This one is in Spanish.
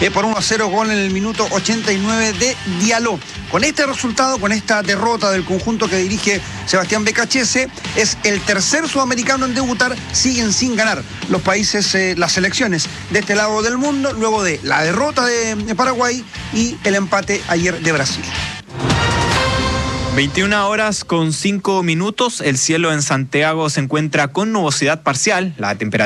por 1-0 gol en el minuto 89 de Diallo. Con este resultado, con esta derrota del conjunto que dirige Sebastián Becachese, es el tercer sudamericano en debutar, siguen sin ganar los países, las selecciones de este lado del mundo, luego de la derrota de Paraguay y el empate ayer de Brasil. 21 horas con 5 minutos, el cielo en Santiago se encuentra con nubosidad parcial, la temperatura